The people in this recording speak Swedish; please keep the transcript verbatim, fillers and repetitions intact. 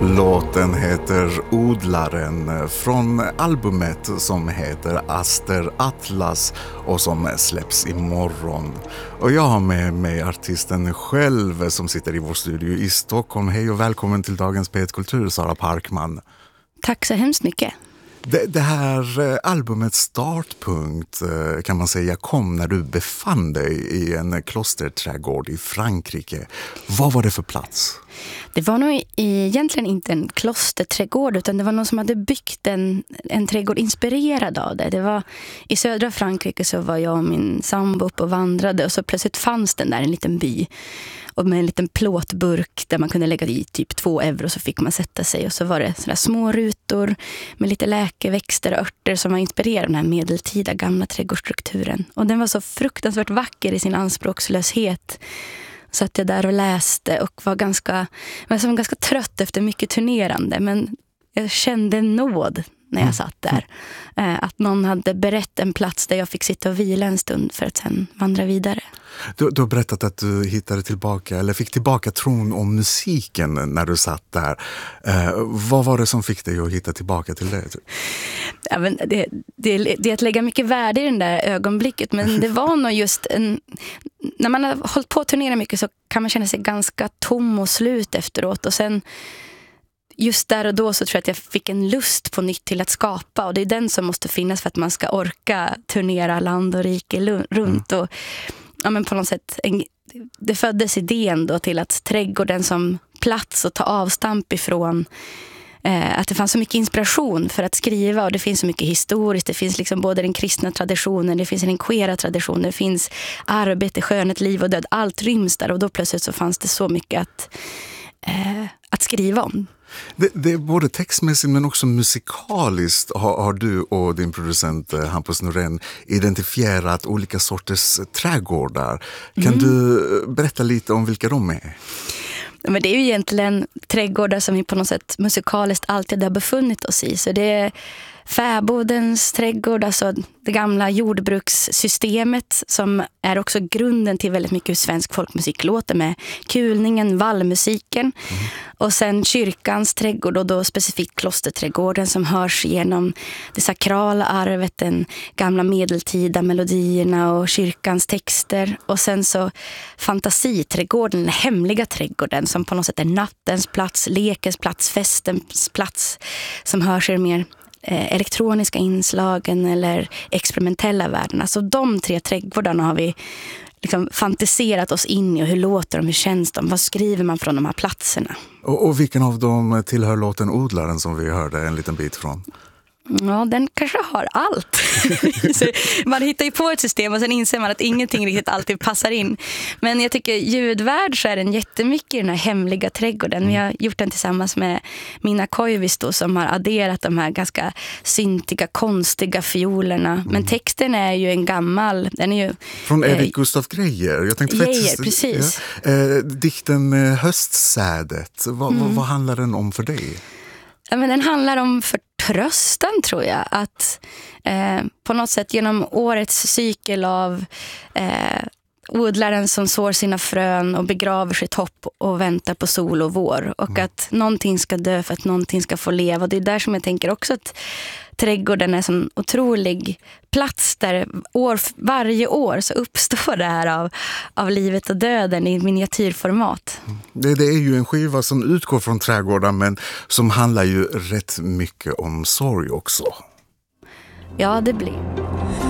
Låten heter Odlaren från albumet som heter Aster Atlas och som släpps imorgon. Och jag har med mig artisten själv som sitter i vår studio i Stockholm. Hej och välkommen till dagens P ett Kultur, Sara Parkman. Tack så hemskt mycket. Det, det här albumets startpunkt kan man säga kom när du befann dig i en klosterträdgård i Frankrike. Vad var det för plats? Det var nog egentligen inte en klosterträdgård utan det var någon som hade byggt en, en trädgård inspirerad av det. Det var, i södra Frankrike så var jag och min sambo upp och vandrade och så plötsligt fanns den där en liten by. Och med en liten plåtburk där man kunde lägga i typ två euro så fick man sätta sig. Och så var det sådana små rutor med lite läkeväxter och örter som var inspirerade av den här medeltida gamla trädgårdsstrukturen. Och den var så fruktansvärt vacker i sin anspråkslöshet. Så att jag där och läste och var ganska, var som ganska trött efter mycket turnerande. Men jag kände nåd när jag satt där. Att någon hade berett en plats där jag fick sitta och vila en stund för att sen vandra vidare. Du, du har berättat att du hittade tillbaka, eller fick tillbaka tron om musiken när du satt där. Eh, vad var det som fick dig att hitta tillbaka till det? Ja, men det, det, det är att lägga mycket värde i den där ögonblicket. Men det var nog just en... När man har hållit på att turnera mycket så kan man känna sig ganska tom och slut efteråt. Och sen... Just där och då så tror jag att jag fick en lust på nytt till att skapa. Och det är den som måste finnas för att man ska orka turnera land och rike runt. Mm. Och ja, men på något sätt, en, det föddes idén då till att trädgården som plats och ta avstamp ifrån. Eh, att det fanns så mycket inspiration för att skriva. Och det finns så mycket historiskt. Det finns liksom både den kristna traditionen, det finns den queera traditionen. Det finns arbete, skönhet, liv och död. Allt ryms där. Och då plötsligt så fanns det så mycket att, eh, att skriva om. Det, det är både textmässigt men också musikaliskt har, har du och din producent Hampus Norén identifierat olika sorters trädgårdar. Kan mm. du berätta lite om vilka de är? Men det är ju egentligen trädgårdar som vi på något sätt musikaliskt alltid har befunnit oss i. Så det är fäbodens trädgård, alltså det gamla jordbrukssystemet som är också grunden till väldigt mycket hur svensk folkmusik låter med kulningen, vallmusiken. Mm. Och sen kyrkans trädgård och då specifikt klosterträdgården som hörs genom det sakrala arvet, den gamla medeltida melodierna och kyrkans texter. Och sen så fantasiträdgården, den hemliga trädgården som på något sätt är nattens plats, lekens plats, festens plats som hörs i mer elektroniska inslagen eller experimentella världen. Alltså de tre trädgårdarna har vi liksom fantiserat oss in i och hur låter de, hur känns de, vad skriver man från de här platserna. Och, och vilken av dem tillhör låten Odlaren som vi hörde en liten bit från? Ja, den kanske har allt. Man hittar ju på ett system och sen inser man att ingenting riktigt alltid passar in. Men jag tycker ljudvärd så är den jättemycket i den här hemliga trädgården. Vi har gjort den tillsammans med Mina Koivisto då, som har adderat de här ganska syntiga, konstiga fiolerna. Mm. Men texten är ju en gammal... Den är ju, från Erik eh, Gustaf Greijer. Jag tänkte Greijer, faktiskt, precis. Ja, eh, dikten eh, Höstsädet. Va, mm. vad, vad handlar den om för dig? Ja, men den handlar om förtröstan tror jag. Att eh, på något sätt genom årets cykel av eh, odlaren som sår sina frön och begraver sitt hopp och väntar på sol och vår. Och mm. att någonting ska dö för att någonting ska få leva. Och det är där som jag tänker också att trädgården är en sån otrolig plats där år, varje år så uppstår det här av, av livet och döden i miniatyrformat. Det, det är ju en skiva som utgår från trädgården men som handlar ju rätt mycket om sorg också. Ja, det blir.